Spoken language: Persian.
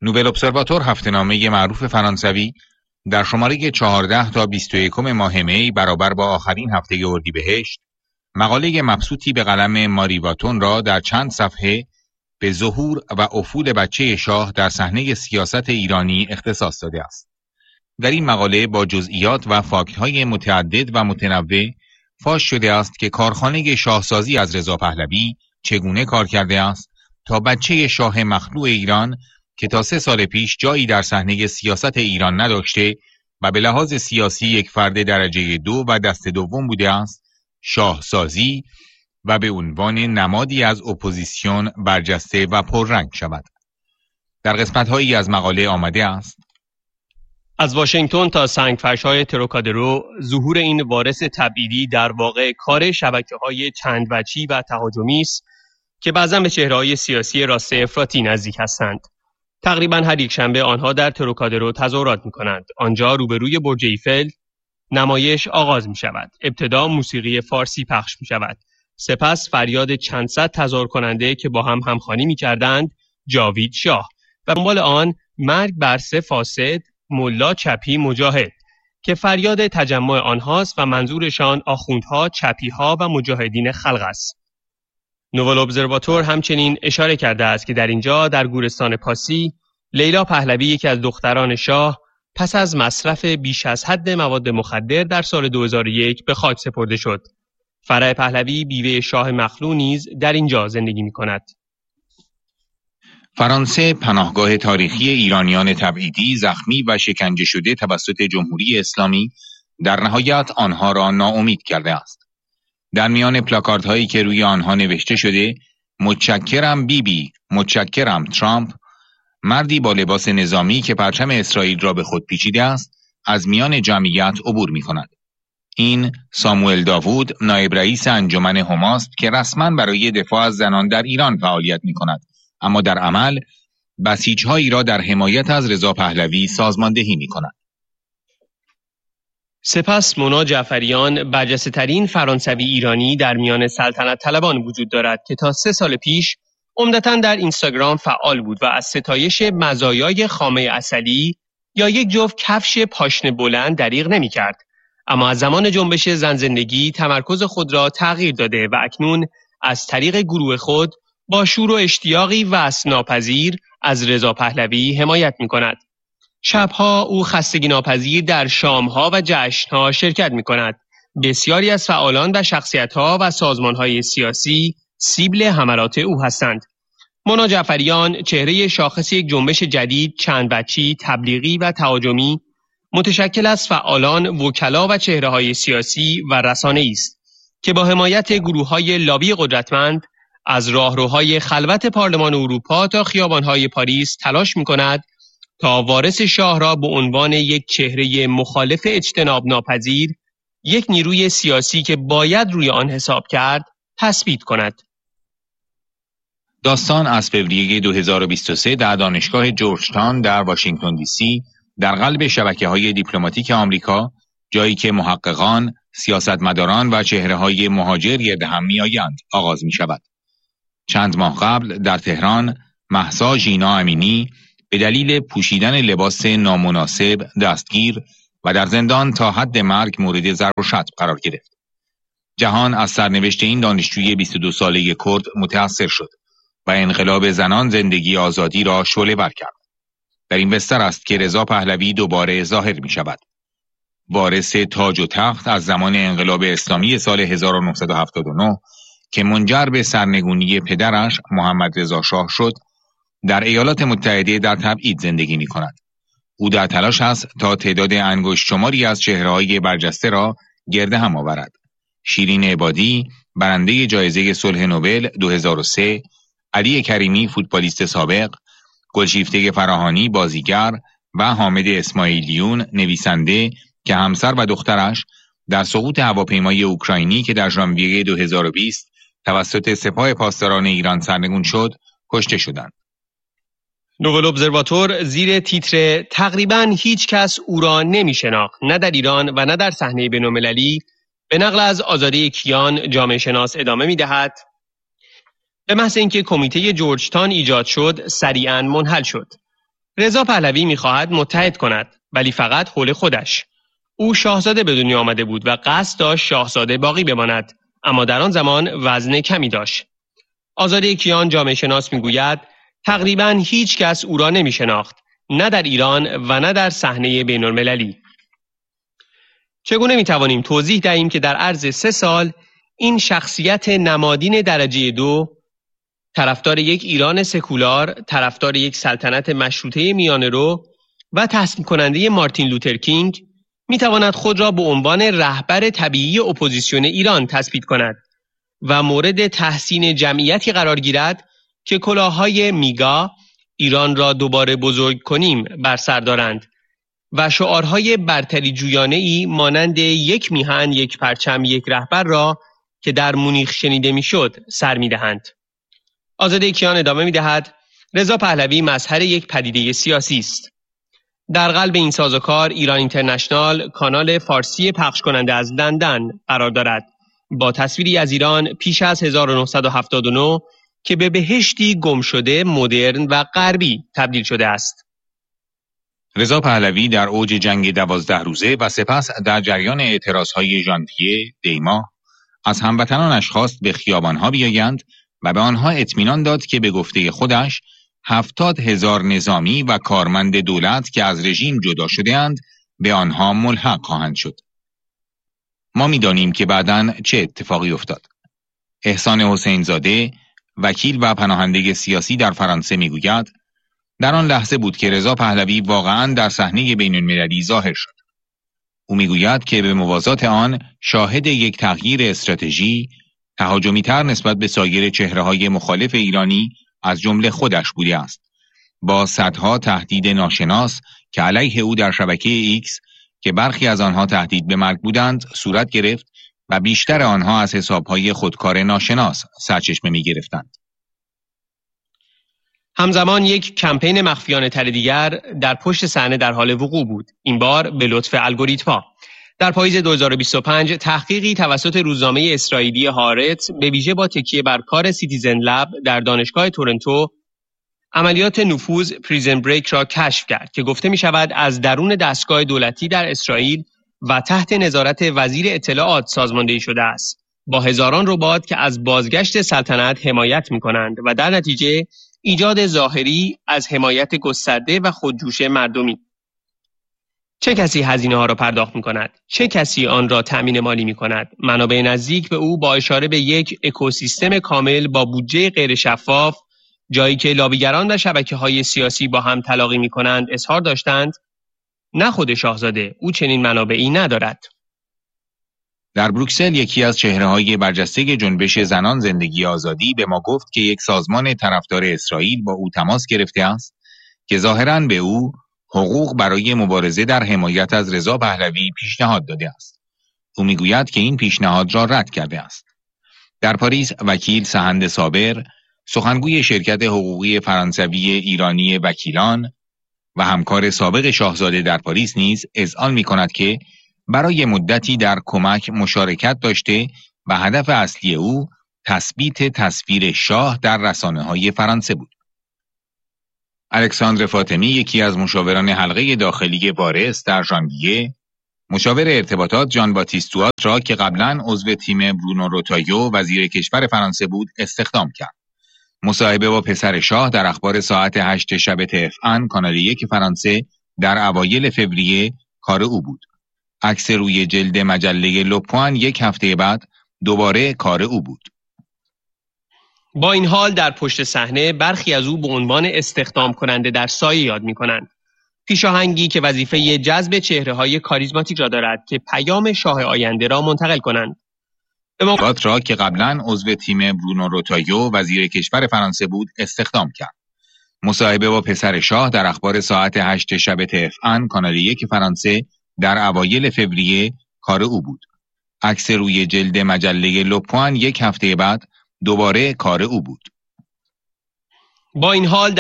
نوول ابزرواتور هفته‌نامه معروف فرانسوی در شماره 14 تا 21 ماه می برابر با آخرین هفته اردیبهشت مقاله مبسوطی به قلم ماری واتون را در چند صفحه به ظهور و افول بچه شاه در صحنه سیاست ایرانی اختصاص داده است. در این مقاله با جزئیات و فاکت‌های متعدد و متنوع فاش شده است که کارخانه شاهسازی از رضا پهلوی چگونه کار کرده است تا بچه شاه مخلوع ایران که تا 3 سال پیش جایی در صحنه سیاست ایران نداشته و به لحاظ سیاسی یک فرد درجه 2 و دست دوم بوده است، شاهسازی و به عنوان نمادی از اپوزیسیون برجسته و پررنگ شود. در قسمت‌هایی از مقاله آمده است: از واشنگتن تا سنگفرش‌های تروکادرو، ظهور این وارث تبعیدی در واقع کار شبکه‌های چند وجهی و تهاجمی است که بعضا به چهره‌های سیاسی راست افراطی نزدیک هستند. تقریبا هر یک شنبه آنها در تروکادرو تظاهرات می‌کنند. آنجا روبروی برج ایفل نمایش آغاز می‌شود. ابتدا موسیقی فارسی پخش می‌شود. سپس فریاد چند صد تظاهر کننده که با هم همخوانی می‌کردند جاوید شاه و دنبال آن مرگ بر 3 فاسد ملا چپی مجاهد که فریاد تجمع آنهاست و منظورشان آخوندها، چپیها و مجاهدین خلق است. نوول ابزرواتور همچنین اشاره کرده است که در اینجا در گورستان پاسی لیلا پهلوی یکی از دختران شاه پس از مصرف بیش از حد مواد مخدر در سال 2001 به خاک سپرده شد. فرح پهلوی بیوه شاه مخلوع نیز در اینجا زندگی می‌کند. فرانسه پناهگاه تاریخی ایرانیان تبعیدی، زخمی و شکنجه شده توسط جمهوری اسلامی در نهایت آنها را ناامید کرده است. در میان پلاکاردهایی که روی آنها نوشته شده متشکرم بیبی، متشکرم ترامپ، مردی با لباس نظامی که پرچم اسرائیل را به خود پیچیده است از میان جمعیت عبور می کند. این ساموئل داوود، نایب رئیس انجمن حماست که رسما برای دفاع از زنان در ایران فعالیت می کند، اما در عمل بسیج‌هایی را در حمایت از رضا پهلوی سازماندهی می کند. سپس مونا جعفریان، برجسته‌ترین فرانسوی ایرانی در میان سلطنت طلبان وجود دارد که تا 3 سال پیش عمدتاً در اینستاگرام فعال بود و از ستایش مزایای خامه عسلی یا یک جفت کفش پاشنه بلند دریغ نمی‌کرد. اما از زمان جنبش زن زندگی تمرکز خود را تغییر داده و اکنون از طریق گروه خود با شور و اشتیاقی وصف‌ناپذیر از رضا پهلوی حمایت می‌کند. شبها او خستگی ناپذیر در شامها و جشنها شرکت می‌کند. بسیاری از فعالان و شخصیت‌ها و سازمان‌های سیاسی سیبل حملات او هستند. مونا جعفریان چهره شاخص یک جنبش جدید، چند وجهی، تبلیغی و تهاجمی متشکل از فعالان، وکلا و چهره‌های سیاسی و رسانه‌ای است که با حمایت گروه‌های لابی قدرتمند از راهروهای خلوت پارلمان اروپا تا خیابان‌های پاریس تلاش می‌کند تا وارث شاه را به عنوان یک چهره مخالف اجتناب ناپذیر، یک نیروی سیاسی که باید روی آن حساب کرد، تثبیت کند. داستان از فوریه 2023 در دانشگاه جورجتاون در واشنگتن دی سی در قلب شبکه‌های دیپلماتیک آمریکا، جایی که محققان، سیاستمداران و چهره‌های مهاجر گرد هم می‌آیند، آغاز می‌شود. چند ماه قبل در تهران، مهسا ژینا امینی به دلیل پوشیدن لباس نامناسب دستگیر و در زندان تا حد مرگ مورد ضرب و شتم قرار گرفت. جهان از سرنوشت این دانشجوی 22 ساله کرد متأثر شد و انقلاب زنان زندگی آزادی را شعله‌ور کرد. در این بستر است که رضا پهلوی دوباره ظاهر می شود. وارث تاج و تخت از زمان انقلاب اسلامی سال 1979 که منجر به سرنگونی پدرش محمد رضا شاه شد، در ایالات متحده در تبعید زندگی می کند. او در تلاش است تا تعداد انگشت شماری از چهره‌های برجسته را گرد هم آورد. شیرین عبادی، برنده جایزه صلح نوبل 2003، علی کریمی، فوتبالیست سابق، گلشیفته فراهانی، بازیگر و حامد اسماعیلیون، نویسنده که همسر و دخترش در سقوط هواپیمای اوکراینی که در ژانویه 2020 توسط سپاه پاسداران ایران سرنگون شد، کشته شدند. نوول ابزرواتور زیر تیتر تقریباً هیچ کس او را نمی شناخت، نه در ایران و نه در صحنه بین‌المللی، به نقل از آزاده کیان جامعه شناس ادامه می دهد. به محض اینکه کمیته جورجتاون ایجاد شد، سریعاً منحل شد. رضا پهلوی می‌خواهد متحد کند، ولی فقط حول خودش. او شاهزاده به دنیا آمده بود و قصد داشت شاهزاده باقی بماند، اما در آن زمان وزن کمی داشت. آزاده کیان جامعه شناس میگوید تقریباً هیچ کس او را نمی‌شناخت، نه در ایران و نه در صحنه بین‌المللی. چگونه می‌توانیم توضیح دهیم که در عرض 3 سال این شخصیت نمادین درجه 2، طرفدار یک ایران سکولار، طرفدار یک سلطنت مشروطه میانه‌رو و تصمیم کننده مارتین لوتر کینگ می‌تواند خود را به عنوان رهبر طبیعی اپوزیسیون ایران تثبیت کند و مورد تحسین جمعیتی قرار گیرد که کلاه‌های میگا، ایران را دوباره بزرگ کنیم، بر سر دارند و شعارهای برتری جویانه‌ای مانند یک میهن، یک پرچم، یک رهبر را که در مونیخ شنیده میشد سر می‌دهند. آزاده کیان ادامه می‌دهد رضا پهلوی مظهر یک پدیده سیاسی است. در قلب این سازوکار ایران اینترنشنال، کانال فارسی پخش کننده از لندن قرار دارد با تصویری از ایران پیش از 1979 که به بهشتی گم شده، مدرن و غربی تبدیل شده است. رضا پهلوی در اوج جنگ 12 روزه و سپس در جریان اعتراضهای ژانویه دی‌ماه از هموطنانش خواست به خیابانها بیایند و به آنها اطمینان داد که به گفته خودش 70,000 نظامی و کارمند دولت که از رژیم جدا شده‌اند به آنها ملحق خواهند شد. ما می‌دانیم که بعداً چه اتفاقی افتاد. احسان حسین زاده، وکیل و پناهنده سیاسی در فرانسه میگوید در آن لحظه بود که رضا پهلوی واقعاً در صحنه بین‌المللی ظاهر شد. او میگوید که به موازات آن شاهد یک تغییر استراتژی تهاجمی‌تر نسبت به سایر چهره‌های مخالف ایرانی از جمله خودش بوده است. با صدها تهدید ناشناس که علیه او در شبکه ایکس که برخی از آنها تهدید به مرگ بودند صورت گرفت و بیشتر آنها از حساب‌های خودکار ناشناس سرچشمه می‌گرفتند. همزمان یک کمپین مخفیانه تر دیگر در پشت صحنه در حال وقوع بود، این بار به لطف الگوریتم‌ها. در پاییز 2025 تحقیقی توسط روزنامه اسرائیلی هارتز به ویژه با تکیه بر کار سیتیزن لب در دانشگاه تورنتو عملیات نفوذ پریزن بریک را کشف کرد که گفته می شود از درون دستگاه دولتی در اسرائیل و تحت نظارت وزیر اطلاعات سازماندهی شده است، با هزاران ربات که از بازگشت سلطنت حمایت می کنند و در نتیجه ایجاد ظاهری از حمایت گسترده و خودجوش مردمی. چه کسی هزینه ها را پرداخت می کند؟ چه کسی آن را تأمین مالی می کند؟ منابع نزدیک به او با اشاره به یک اکوسیستم کامل با بودجه غیر شفاف، جایی که لابیگران و شبکه‌های سیاسی با هم تلاقی می کنند، اظهار داشتند نه خود شاهزاده، او چنین منابعی ندارد. در بروکسل یکی از چهره‌های برجسته جنبش زنان زندگی آزادی به ما گفت که یک سازمان طرفدار اسرائیل با او تماس گرفته است که ظاهراً به او حقوق برای مبارزه در حمایت از رضا پهلوی پیشنهاد داده است. او میگوید که این پیشنهاد را رد کرده است. در پاریس وکیل سهند صابر، سخنگوی شرکت حقوقی فرانسوی ایرانی وکیلان و همکار سابق شاهزاده در پاریس نیز اذعان می‌کند که برای مدتی در کمک مشارکت داشته و هدف اصلی او تثبیت تصویر شاه در رسانه‌های فرانسه بود. الکساندر فاطمی، یکی از مشاوران حلقه داخلی وارث در ژانویه، مشاور ارتباطات ژان باتیست توات را که قبلا عضو تیم برونو روتایو وزیر کشور فرانسه بود استخدام کرد. مصاحبه با پسر شاه در اخبار ساعت 8 شب TF1 کانال 1 فرانسه در اوایل فوریه کار او بود. عکس روی جلد مجله لوپوان یک هفته بعد دوباره کار او بود. با این حال در پشت صحنه برخی از او به عنوان استخدام کننده در سایه یاد می کنند. پیشاهنگی که وظیفه جذب چهره‌های کاریزماتیک را دارد که پیام شاه آینده را منتقل کنند. توات را که قبلا عضو تیم برونو روتایو وزیر کشور فرانسه بود استخدام کرد. مصاحبه با پسر شاه در اخبار ساعت 8 شب TF1 کانال 1 فرانسه در اوایل فوریه کار او بود. عکس روی جلد مجله لوپوان یک هفته بعد دوباره کار او بود. با این حال